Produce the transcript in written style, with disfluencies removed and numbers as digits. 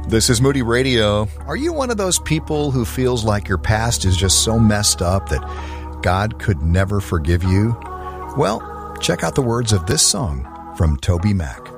This is Moody Radio. Are you one of those people who feels like your past is just so messed up that God could never forgive you? Well, check out the words of this song from Toby Mac.